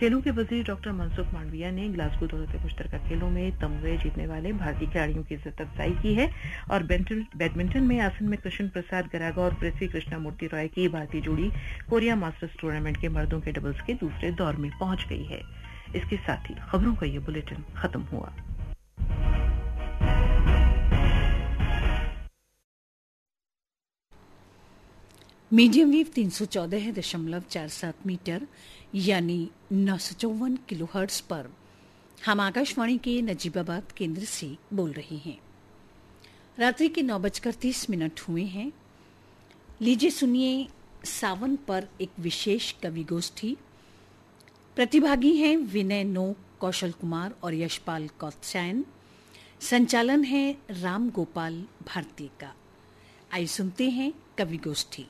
खेलों के वजीर डॉक्टर मनसुख मांडविया ने ग्लासगो दौलत मुश्तरका खेलों में तमगे जीतने वाले भारतीय खिलाड़ियों की इज्जत अफजाई की है और बैडमिंटन में आसन में कृष्ण प्रसाद गरागा और पृथ्वी कृष्णामूर्ति रॉय की भारतीय जोड़ी कोरिया मास्टर्स टूर्नामेंट के मर्दों के डबल्स के दूसरे दौर में पहुंच गई है। इसके साथ ही खबरों का ये बुलेटिन खत्म हुआ। मीडियम वेव 314.47 मीटर यानी 954 किलोहर्ट्ज पर हम आकाशवाणी के नजीबाबाद केंद्र से बोल रहे हैं। रात्रि के 9:30 हुए हैं। लीजिए सुनिए सावन पर एक विशेष कवि गोष्ठी। प्रतिभागी हैं विनय नोक, कौशल कुमार और यशपाल कौत्सायन। संचालन है राम गोपाल भारती का। आइए सुनते हैं कवि गोष्ठी।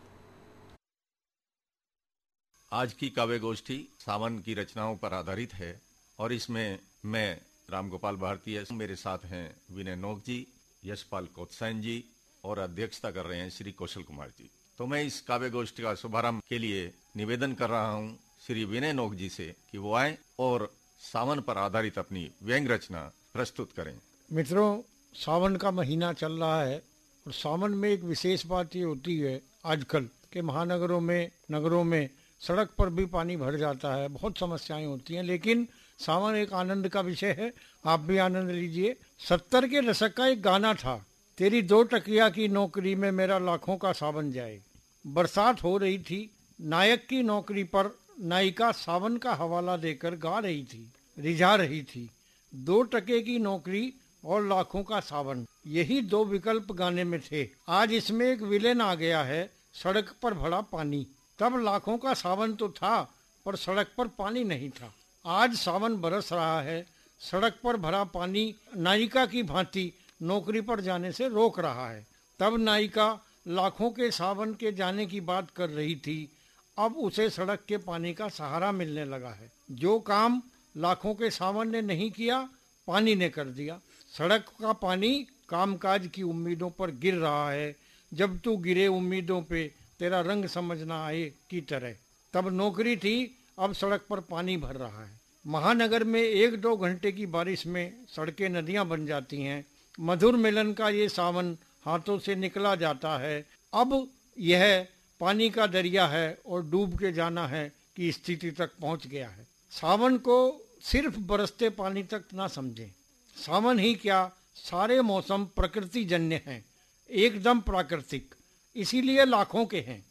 आज की काव्य गोष्ठी सावन की रचनाओं पर आधारित है और इसमें मैं रामगोपाल भारती, मेरे साथ हैं विनय नोक जी, यशपाल कौत्सायन जी और अध्यक्षता कर रहे हैं श्री कौशल कुमार जी। तो मैं इस काव्य गोष्ठी का शुभारंभ के लिए निवेदन कर रहा हूं श्री विनय नोक जी से कि वो आए और सावन पर आधारित अपनी व्यंग रचना प्रस्तुत करें। मित्रों, सावन का महीना चल रहा है और सावन में एक विशेष बात ये होती है आजकल के महानगरों में, नगरों में सड़क पर भी पानी भर जाता है, बहुत समस्याएं होती हैं, लेकिन सावन एक आनंद का विषय है। आप भी आनंद लीजिए। 70 के दशक का एक गाना था, तेरी 2 टकिया की नौकरी में मेरा लाखों का सावन जाए। बरसात हो रही थी, नायक की नौकरी पर नायिका सावन का हवाला देकर गा रही थी, रिझा रही थी। 2 टके की नौकरी और लाखों का सावन, यही 2 विकल्प गाने में थे। आज इसमें एक विलेन आ गया है, सड़क पर भरा पानी। तब लाखों का सावन तो था पर सड़क पर पानी नहीं था। आज सावन बरस रहा है, सड़क पर भरा पानी नायिका की भांति नौकरी पर जाने से रोक रहा है। तब नायिका लाखों के सावन के जाने की बात कर रही थी, अब उसे सड़क के पानी का सहारा मिलने लगा है। जो काम लाखों के सावन ने नहीं किया, पानी ने कर दिया। सड़क का पानी कामकाज की उम्मीदों पर गिर रहा है, जब तू गिरे उम्मीदों पे तेरा रंग समझना आए की तरह। तब नौकरी थी, अब सड़क पर पानी भर रहा है। महानगर में 1-2 घंटे की बारिश में सड़कें नदियां बन जाती हैं। मधुर मिलन का ये सावन हाथों से निकला जाता है। अब यह पानी का दरिया है और डूब के जाना है की स्थिति तक पहुंच गया है। सावन को सिर्फ बरसते पानी तक ना समझें। सावन ही क्या, सारे मौसम प्रकृति जन्य हैं, एकदम प्राकृतिक। इसीलिए लाखों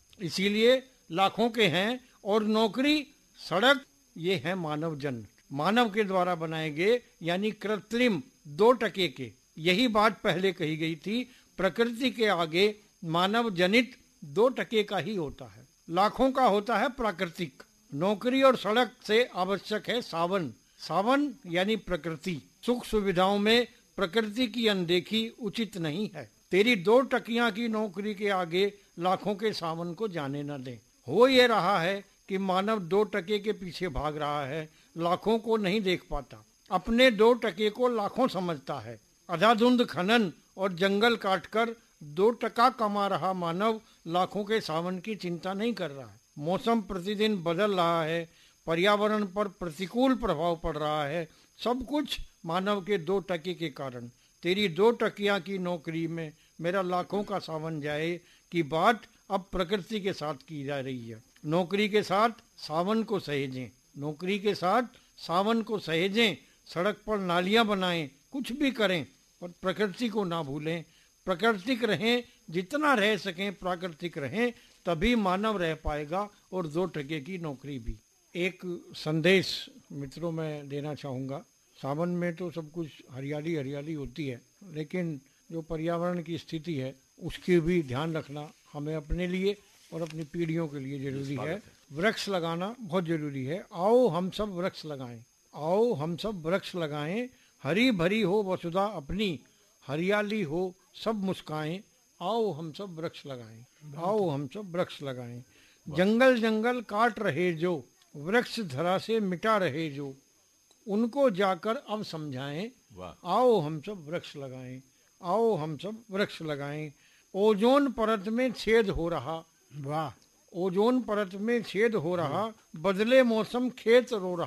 के हैं और नौकरी, सड़क, ये है मानव जन्म, मानव के द्वारा बनाए गए यानी कृत्रिम 2 टके के। यही बात पहले कही गई थी, प्रकृति के आगे मानव जनित 2 टके का ही होता है, लाखों का होता है प्राकृतिक। नौकरी और सड़क से आवश्यक है सावन। सावन यानी प्रकृति। सुख सुविधाओं में प्रकृति की अनदेखी उचित नहीं है। तेरी 2 टकियां की नौकरी के आगे लाखों के सावन को जाने न दे। हो ये रहा है कि मानव 2 टके के पीछे भाग रहा है, लाखों को नहीं देख पाता। अपने 2 टके को लाखों समझता है। अंधाधुंध खनन और जंगल काटकर 2 टका कमा रहा मानव लाखों के सावन की चिंता नहीं कर रहा है। मौसम प्रतिदिन बदल रहा है, पर्यावरण पर प्रतिकूल प्रभाव पड़ रहा है, सब कुछ मानव के 2 टके के कारण। तेरी 2 टकियां की नौकरी में मेरा लाखों का सावन जाए की बात अब प्रकृति के साथ की जा रही है। नौकरी के साथ सावन को सहेजें, नौकरी के साथ सावन को सहेजें। सड़क पर नालियां बनाएं, कुछ भी करें और प्रकृति को ना भूलें। प्राकृतिक रहें, जितना रह सकें प्राकृतिक रहें, तभी मानव रह पाएगा और 2 टके की नौकरी भी। एक संदेश मित्रों में देना चाहूँगा। सावन में तो सब कुछ हरियाली हरियाली होती है, लेकिन जो पर्यावरण की स्थिति है उसकी भी ध्यान रखना हमें अपने लिए और अपनी पीढ़ियों के लिए जरूरी है। वृक्ष लगाना बहुत जरूरी है। आओ हम सब वृक्ष लगाएं, आओ हम सब वृक्ष लगाएं। हरी भरी हो वसुधा अपनी, हरियाली हो सब मुस्काएं। आओ हम सब वृक्ष लगाएं, आओ हम सब वृक्ष लगाएं। जंगल जंगल काट रहे जो, वृक्ष धरा से मिटा रहे जो, उनको जाकर अब समझाएं। आओ हम सब वृक्ष लगाएं, आओ हम सब वृक्ष लगाएं। ओजोन परत में छेद हो रहा, वाह, ओजोन परत में छेद हो रहा, बदले मौसम खेत रो रहा।